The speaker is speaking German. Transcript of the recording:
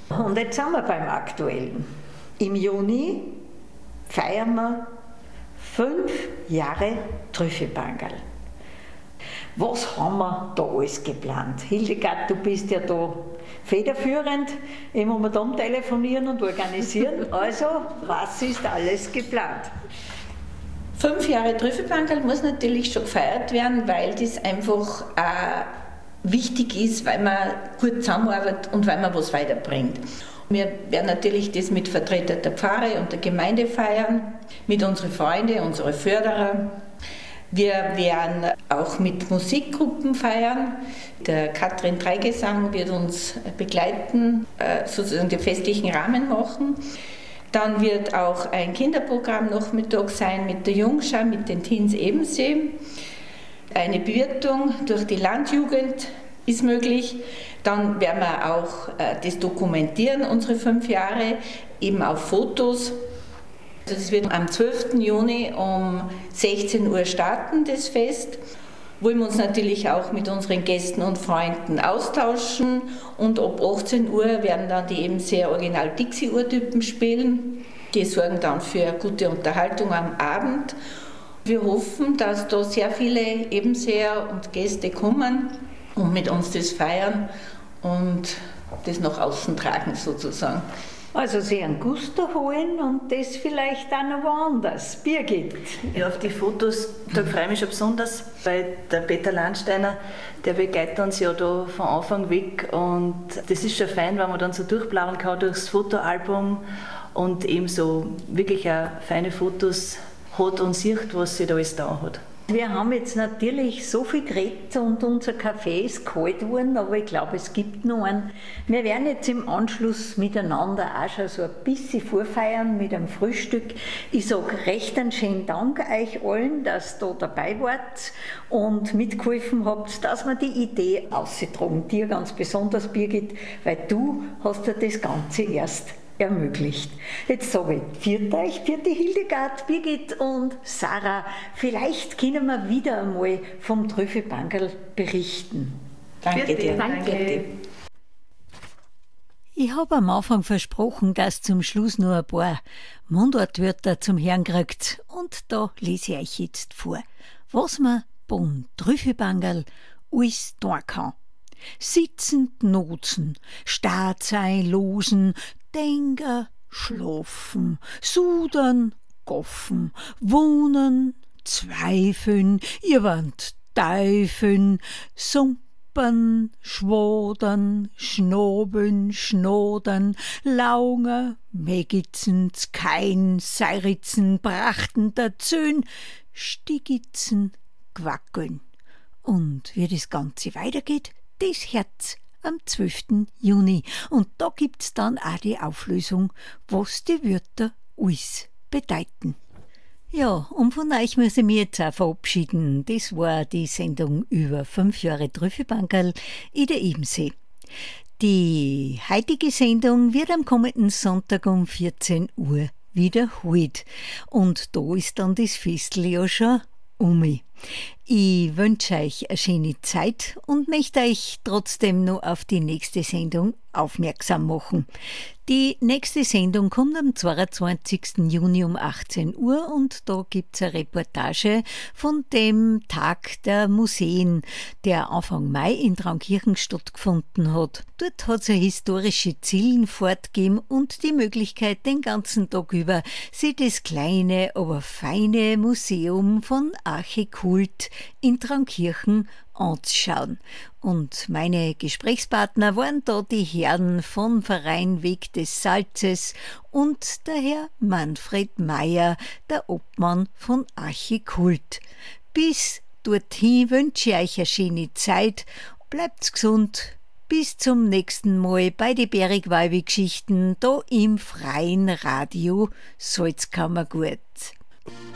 Und jetzt sind wir beim Aktuellen. Im Juni feiern wir 5 Jahre Trüffelbangerl. Was haben wir da alles geplant? Hildegard, du bist ja da federführend, immer mit dem telefonieren und organisieren. Also, was ist alles geplant? 5 Jahre Trüffelbangerl muss natürlich schon gefeiert werden, weil das einfach wichtig ist, weil man gut zusammenarbeitet und weil man was weiterbringt. Wir werden natürlich das mit Vertretern der Pfarre und der Gemeinde feiern, mit unseren Freunden, unseren Förderer. Wir werden auch mit Musikgruppen feiern. Der Katrin Dreigesang wird uns begleiten, sozusagen den festlichen Rahmen machen. Dann wird auch ein Kinderprogramm Nachmittag sein mit der Jungschau, mit den Teens Ebensee. Eine Bewirtung durch die Landjugend ist möglich. Dann werden wir auch das dokumentieren, unsere 5 Jahre, eben auf Fotos. Das wird am 12. Juni um 16 Uhr starten, das Fest. Wollen wir uns natürlich auch mit unseren Gästen und Freunden austauschen. Und ab 18 Uhr werden dann die Ebenseer Original Dixie-Urtypen spielen. Die sorgen dann für gute Unterhaltung am Abend. Wir hoffen, dass da sehr viele Ebenseer und Gäste kommen und mit uns das feiern und das nach außen tragen sozusagen. Also sie einen Gusto holen und das vielleicht auch noch woanders. Birgit? Ja, auf die Fotos, da freue ich mich schon besonders, weil der Peter Landsteiner, der begleitet uns ja da von Anfang weg und das ist schon fein, wenn man dann so durchblauen kann durchs Fotoalbum und eben so wirklich auch feine Fotos hat und sieht, was sie da alles da hat. Wir haben jetzt natürlich so viel geredet und unser Kaffee ist kalt geworden, aber ich glaube, es gibt noch einen. Wir werden jetzt im Anschluss miteinander auch schon so ein bisschen vorfeiern mit einem Frühstück. Ich sage recht einen schönen Dank euch allen, dass ihr da dabei wart und mitgeholfen habt, dass wir die Idee ausgetragen. Dir ganz besonders, Birgit, weil du hast ja das Ganze erst ermöglicht. Jetzt sage ich, viert euch, vierte Hildegard, Birgit und Sarah. Vielleicht können wir wieder einmal vom Trüffelbangerl berichten. Danke dir. Danke. Ich habe am Anfang versprochen, dass zum Schluss noch ein paar Mundartwörter zum Herrn kriegt. Und da lese ich euch jetzt vor, was man beim Trüffelbangerl alles tun kann. Sitzend nozen, starrt sein, losen, denken, schlafen, sudern, goffen, wohnen, zweifeln, ihr wollt teufeln, sumpern, schwodern, schnobeln, schnodern, launger, megitzens, kein, seiritzen, brachten dazön, stigitzen, quackeln. Und wie das Ganze weitergeht, das Herz am 12. Juni. Und da gibt's dann auch die Auflösung, was die Wörter alles bedeuten. Ja, und von euch muss ich mich jetzt auch verabschieden. Das war die Sendung über 5 Jahre Trüffelbangerl in der Ebensee. Die heutige Sendung wird am kommenden Sonntag um 14 Uhr wiederholt. Und da ist dann das Festl ja schon um. Ich wünsche euch eine schöne Zeit und möchte euch trotzdem noch auf die nächste Sendung aufmerksam machen. Die nächste Sendung kommt am 22. Juni um 18 Uhr und da gibt es eine Reportage von dem Tag der Museen, der Anfang Mai in Traunkirchen stattgefunden hat. Dort hat es eine historische Zielenfahrt gegeben und die Möglichkeit, den ganzen Tag über sich das kleine, aber feine Museum von Archikult in Traunkirchen anzuschauen. Und meine Gesprächspartner waren da die Herren vom Verein Weg des Salzes und der Herr Manfred Meyer, der Obmann von Archikult. Bis dorthin wünsche ich euch eine schöne Zeit, bleibt's gesund, bis zum nächsten Mal bei die Bergwalbe-Geschichten da im freien Radio Salzkammergut.